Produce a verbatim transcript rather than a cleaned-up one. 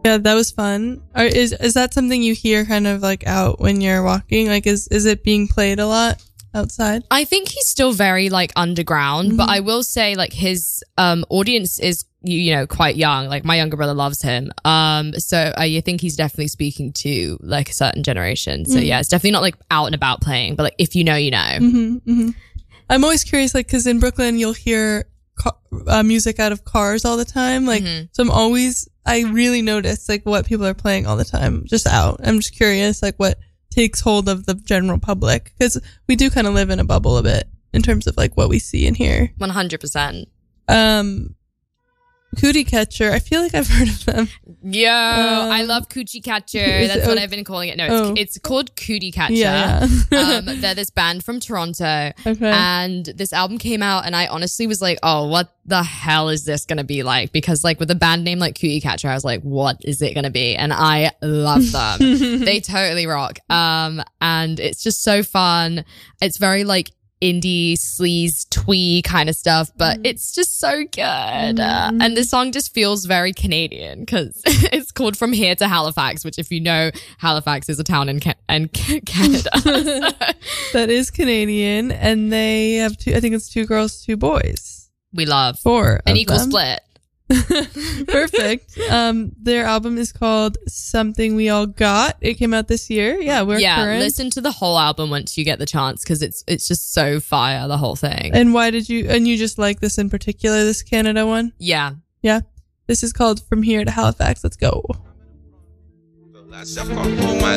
Yeah, that was fun. Or is is that something you hear kind of like out when you're walking? Like, is is it being played a lot outside? I think he's still very like underground, Mm-hmm. but I will say like his um audience is you, you know quite young. Like my younger brother loves him. Um, so I think he's definitely speaking to like a certain generation. So Mm. yeah, it's definitely not like out and about playing, but like if you know, you know. Mm-hmm, mm-hmm. I'm always curious, like, because in Brooklyn you'll hear ca- uh, music out of cars all the time. Like, Mhm. so I'm always, I really notice like what people are playing all the time, just out. I'm just curious, like, what takes hold of the general public, because we do kind of live in a bubble a bit in terms of like what we see and hear. one hundred percent. Um, Cootie Catcher, I feel like I've heard of them. Yo, Um, I love Coochie Catcher. is That's it- what oh, I've been calling it. No, it's, oh. it's called Cootie Catcher. Yeah, yeah. um, they're this band from Toronto. Okay. And this album came out and I honestly was like, oh, what the hell is this going to be like? Because like with a band name like Cootie Catcher, I was like, what is it going to be? And I love them. They totally rock. Um, and it's just so fun. It's very like indie sleaze twee kind of stuff, but Mm. it's just so good. Uh, and the song just feels very Canadian because it's called From Here to Halifax, which if you know, Halifax is a town in, Ca- in Ca- Canada. That is Canadian, and they have two, I think it's two girls, two boys. We love Four. an of equal them. split. Perfect. Um, their album is called Something We All Got. It came out this year. Yeah, we're yeah, current. listen to the whole album once you get the chance because it's it's just so fire, the whole thing. And why did you, and you just like this in particular, this Canada one? Yeah. Yeah. This is called From Here to Halifax. Let's go.